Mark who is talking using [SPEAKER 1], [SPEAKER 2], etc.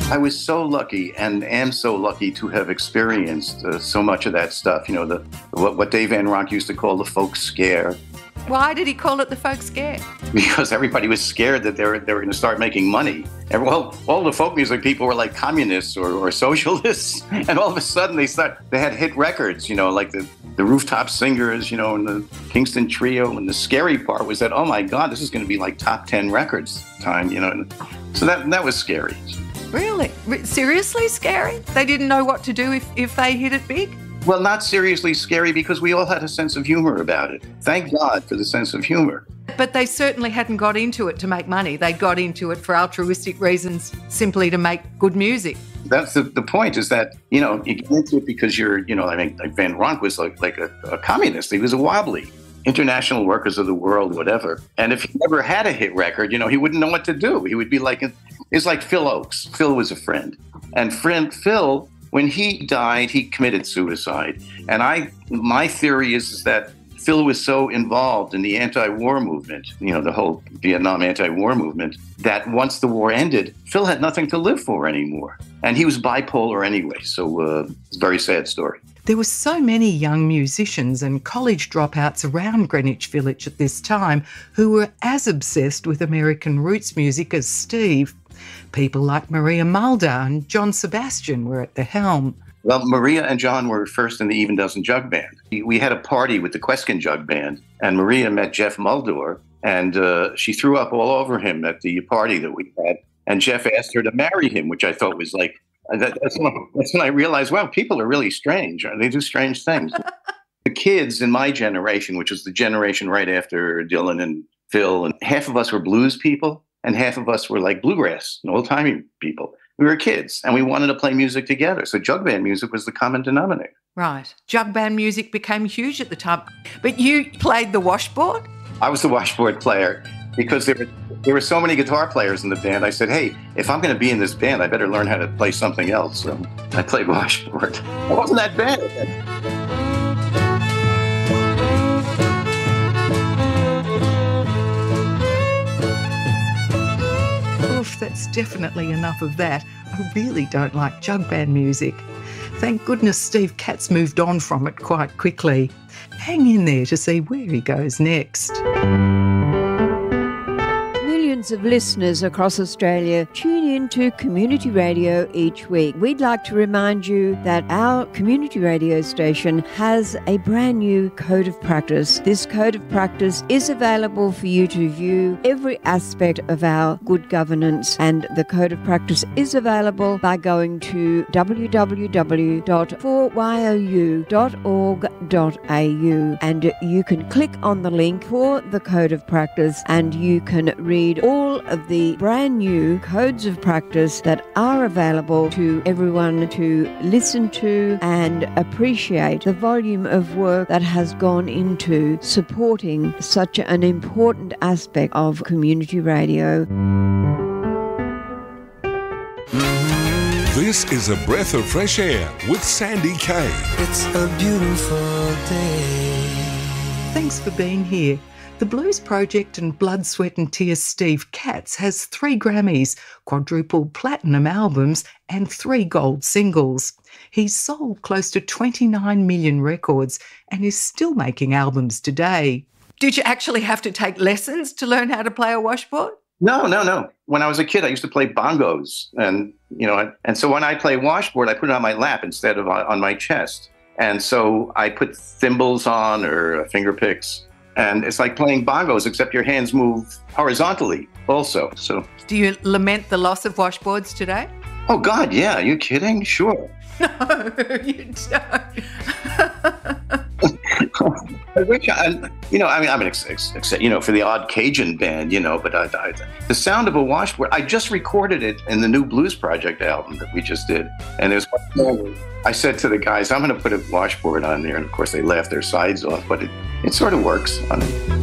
[SPEAKER 1] I was so lucky and am so lucky to have experienced so much of that stuff. You know, what Dave Van Ronk used to call the folk scare.
[SPEAKER 2] Why did he call it the folk scare?
[SPEAKER 1] Because everybody was scared that they were going to start making money. And well, all the folk music people were like communists or socialists, and all of a sudden they had hit records, you know, like the Rooftop Singers, you know, and the Kingston Trio. And the scary part was that, oh my God, this is going to be like top 10 records time, you know. And so that was scary.
[SPEAKER 2] Really? Seriously scary? They didn't know what to do if they hit it big?
[SPEAKER 1] Well, not seriously scary, because we all had a sense of humor about it. Thank God for the sense of humor.
[SPEAKER 2] But they certainly hadn't got into it to make money. They got into it for altruistic reasons, simply to make good music.
[SPEAKER 1] That's the point, is that, you know, you get into it because you're, you know, I mean, like Van Ronk was like a communist. He was a wobbly. International Workers of the World, whatever. And if he never had a hit record, you know, he wouldn't know what to do. He would be like, it's like Phil Oakes. Phil was a friend. And Phil, when he died, he committed suicide. And my theory is that Phil was so involved in the anti-war movement, you know, the whole Vietnam anti-war movement, that once the war ended, Phil had nothing to live for anymore. And he was bipolar anyway. So it's a very sad story.
[SPEAKER 2] There were so many young musicians and college dropouts around Greenwich Village at this time who were as obsessed with American roots music as Steve. People like Maria Mulder and John Sebastian were at the helm.
[SPEAKER 1] Well, Maria and John were first in the Even Dozen Jug Band. We had a party with the Queskin Jug Band, and Maria met Jeff Mulder, and she threw up all over him at the party that we had. And Jeff asked her to marry him, which I thought was like, that's when I realized, wow, people are really strange. They do strange things. The kids in my generation, which was the generation right after Dylan and Phil, and half of us were blues people, and half of us were like bluegrass and old-timey people. We were kids, and we wanted to play music together. So jug band music was the common denominator.
[SPEAKER 2] Right. Jug band music became huge at the time. But you played the washboard? I
[SPEAKER 1] was the washboard player because there were so many guitar players in the band. I said, hey, if I'm going to be in this band, I better learn how to play something else. So I played washboard. It wasn't that bad.
[SPEAKER 2] That's definitely enough of that. I really don't like jug band music. Thank goodness Steve Katz moved on from it quite quickly. Hang in there to see where he goes next.
[SPEAKER 3] Millions of listeners across Australia tune in to community radio each week. We'd like to remind you that our community radio station has a brand new code of practice. This code of practice is available for you to view every aspect of our good governance, and the code of practice is available by going to www.4you.org.au, and you can click on the link for the code of practice and you can read all of the brand new codes of practice that are available to everyone to listen to and appreciate the volume of work that has gone into supporting such an important aspect of community radio.
[SPEAKER 4] This is A Breath of Fresh Air with Sandy Kay.
[SPEAKER 5] It's a beautiful day.
[SPEAKER 2] Thanks for being here. The Blues Project and Blood, Sweat and Tears Steve Katz has 3 Grammys, quadruple platinum albums and 3 gold singles. He's sold close to 29 million records and is still making albums today. Did you actually have to take lessons to learn how to play a washboard?
[SPEAKER 1] No. When I was a kid, I used to play bongos. And, you know, and so when I play washboard, I put it on my lap instead of on my chest. And so I put thimbles on or finger picks. And it's like playing bongos, except your hands move horizontally also. So,
[SPEAKER 2] do you lament the loss of washboards today?
[SPEAKER 1] Oh, God, yeah. Are you kidding? Sure.
[SPEAKER 2] No, you don't.
[SPEAKER 1] I wish I'm for the odd Cajun band, you know, but the sound of a washboard, I just recorded it in the new Blues Project album that we just did. And there's one song I said to the guys, I'm going to put a washboard on there. And of course they laughed their sides off, but it sort of works on it.